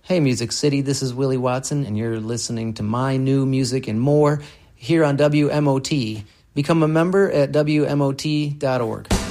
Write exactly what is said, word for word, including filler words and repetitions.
Hey, Music City, this is Willie Watson, and you're listening to My New Music and More here on W M O T. Become a member at W M O T dot org.